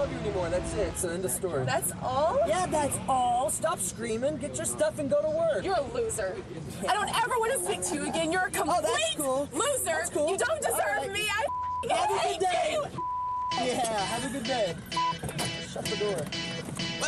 love you anymore. That's it. It's the end of story. That's all? Yeah, that's all. Stop screaming. Get your stuff and go to work. You're a loser. I don't ever want to speak to you again. You're a complete loser. That's cool. You don't deserve me. I Have a hate good day. you. Yeah, have a good day. Shut the door.